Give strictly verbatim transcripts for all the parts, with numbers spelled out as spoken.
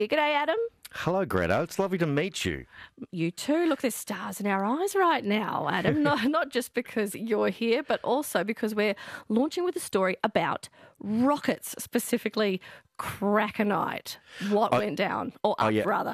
G'day, Adam. Hello, Greta. It's lovely to meet you. You too. Look, there's stars in our eyes right now, Adam. not, not just because you're here, but also because we're launching with a story about rockets, specifically Krakenite. What Oh, went down? Or oh, up, yeah. rather.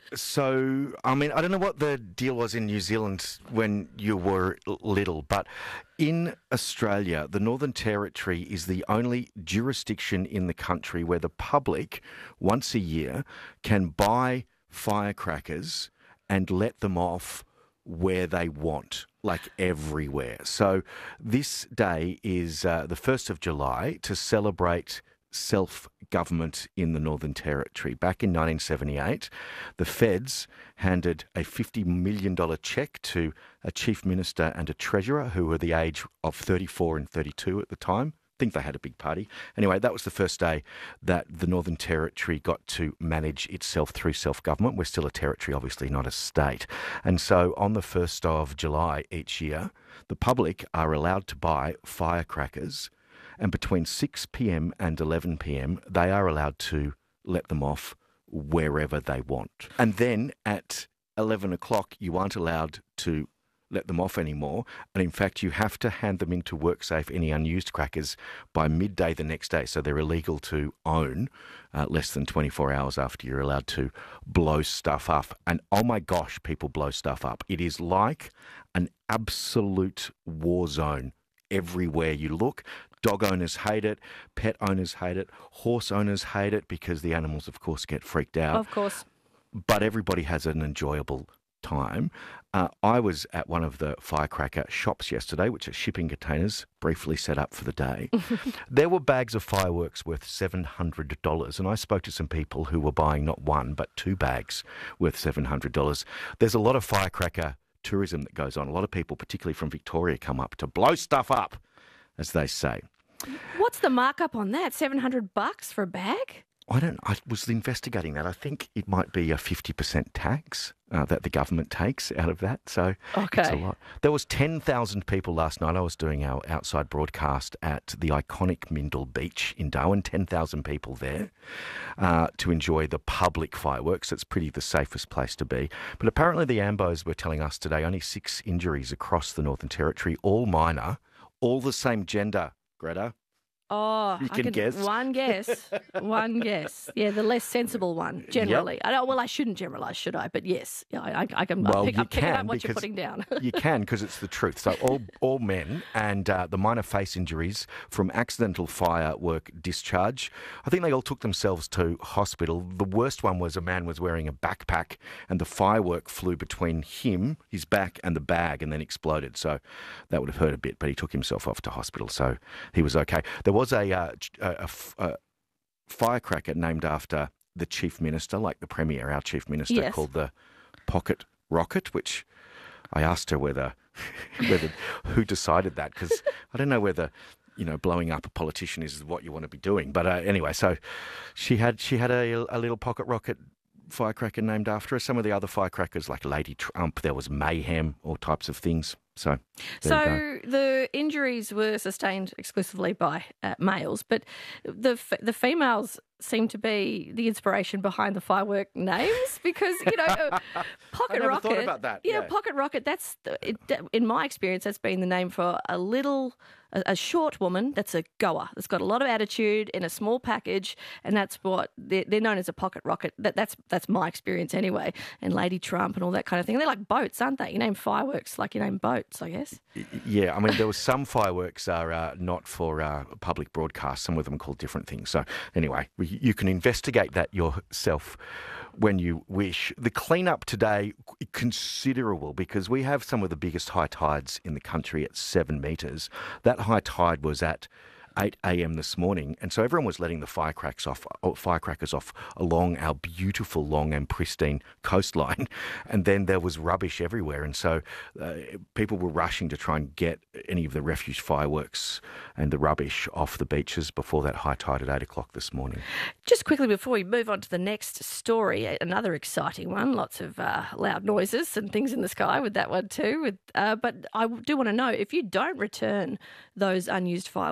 So, I mean, I don't know what the deal was in New Zealand when you were l- little, but in Australia, the Northern Territory is the only jurisdiction in the country where the public, once a year, can buy firecrackers and let them off where they want, like everywhere. So this day is uh, the first of July to celebrate self-government in the Northern Territory. Back in nineteen seventy-eight, the feds handed a fifty million dollars cheque to a chief minister and a treasurer who were the age of thirty-four and thirty-two at the time. I think they had a big party. Anyway, that was the first day that the Northern Territory got to manage itself through self-government. We're still a territory, obviously, not a state. And so on the first of July each year, the public are allowed to buy firecrackers, and between six p.m. and eleven p.m, they are allowed to let them off wherever they want. And then at eleven o'clock, you aren't allowed to let them off anymore. And in fact, you have to hand them into WorkSafe, any unused crackers, by midday the next day. So they're illegal to own uh, less than twenty-four hours after you're allowed to blow stuff up. And oh my gosh, people blow stuff up. It is like an absolute war zone everywhere you look. Dog owners hate it, pet owners hate it, horse owners hate it because the animals, of course, get freaked out. Of course. But everybody has an enjoyable time. Uh, I was at one of the firecracker shops yesterday, which are shipping containers, briefly set up for the day. There were bags of fireworks worth seven hundred dollars, and I spoke to some people who were buying not one, but two bags worth seven hundred dollars. There's a lot of firecracker tourism that goes on. A lot of people, particularly from Victoria, come up to blow stuff up, as they say. What's the markup on that? seven hundred bucks for a bag? I don't. I was investigating that. I think it might be a fifty percent tax uh, that the government takes out of that. So Okay. it's a lot. There was ten thousand people last night. I was doing our outside broadcast at the iconic Mindil Beach in Darwin. ten thousand people there uh, to enjoy the public fireworks. It's pretty the safest place to be. But apparently the Ambos were telling us today only six injuries across the Northern Territory, all minor, all the same gender, Greta. Oh, You I can can guess. One guess. One guess. Yeah, the less sensible one, generally. I don't, well, I shouldn't generalise, should I? But yes, yeah, I, I can Well, I'll pick, you I'm picking up can what you're because putting down. You can, because it's the truth. So all all men, and uh, the minor face injuries from accidental firework discharge, I think they all took themselves to hospital. The worst one was a man was wearing a backpack and the firework flew between him, his back and the bag and then exploded. So that would have hurt a bit, but he took himself off to hospital, so he was okay. There was a, uh, a, a, a firecracker named after the chief minister, like the premier, our chief minister, Yes. called the Pocket Rocket, which I asked her whether, whether who decided that, because I don't know whether, you know, blowing up a politician is what you want to be doing. But uh, anyway, so she had she had a, a little pocket rocket firecracker named after her. Some of the other firecrackers, like Lady Trump, there was Mayhem, all types of things. So, there you So the injuries were sustained exclusively by uh, males, but the f- the females seem to be the inspiration behind the firework names because, you know, uh, Pocket I never Rocket. thought about that, Yeah, yeah. Pocket Rocket, that's, the, it, in my experience, that's been the name for a little, a, a short woman that's a goer, that's got a lot of attitude in a small package, and that's what, they're, they're known as a Pocket Rocket. That, that's that's my experience anyway, and Lady Trump and all that kind of thing. They're like boats, aren't they? You name fireworks like you name boats, I guess. go. Yeah, I mean, there was some fireworks are uh, not for uh, public broadcast. Some of them are called different things. So anyway, we, you can investigate that yourself when you wish. The cleanup today, considerable, because we have some of the biggest high tides in the country at seven metres. That high tide was at eight a.m. this morning, and so everyone was letting the firecrackers off, or firecrackers off along our beautiful, long and pristine coastline, and then there was rubbish everywhere, and so uh, people were rushing to try and get any of the refuse fireworks and the rubbish off the beaches before that high tide at eight o'clock this morning. Just quickly before we move on to the next story, another exciting one, lots of uh, loud noises and things in the sky with that one too. With, uh, but I do want to know, if you don't return those unused fireworks by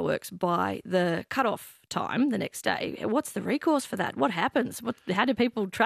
by the cut-off time the next day. What's the recourse for that? What happens? What, how do people track